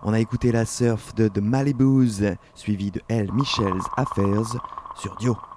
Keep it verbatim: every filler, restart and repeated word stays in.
On a écouté la surf de The Malibus, suivi de Elle Michel's Affairs sur Dio.